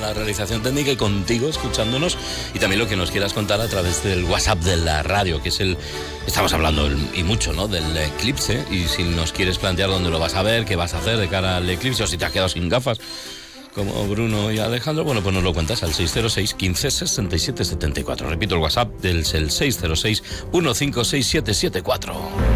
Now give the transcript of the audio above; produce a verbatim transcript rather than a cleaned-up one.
la realización técnica y contigo escuchándonos, y también lo que nos quieras contar a través del WhatsApp de la radio, que es el... Estamos hablando el, y mucho, ¿no?, del eclipse, y si nos quieres plantear dónde lo vas a ver, qué vas a hacer de cara al eclipse, o si te has quedado sin gafas, como Bruno y Alejandro, bueno, pues nos lo cuentas al seis cero seis, quince, sesenta y siete, setenta y cuatro. Repito, el WhatsApp del el seis cero seis, uno cinco seis siete siete cuatro.